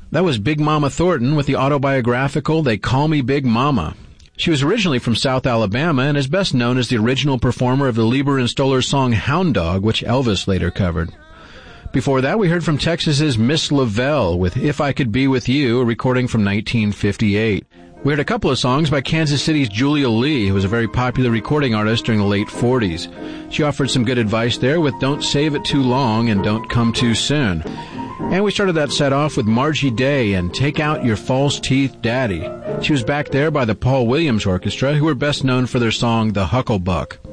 That was Big Mama Thornton with the autobiographical They Call Me Big Mama. She was originally from South Alabama and is best known as the original performer of the Leiber and Stoller song Hound Dog, which Elvis later covered. Before that, we heard from Texas's Miss Lavelle with If I Could Be With You, a recording from 1958. We heard a couple of songs by Kansas City's Julia Lee, who was a very popular recording artist during the late 40s. She offered some good advice there with Don't Save It Too Long and Don't Come Too Soon. And we started that set off with Margie Day and Take Out Your False Teeth Daddy. She was backed there by the Paul Williams Orchestra, who were best known for their song The Hucklebuck.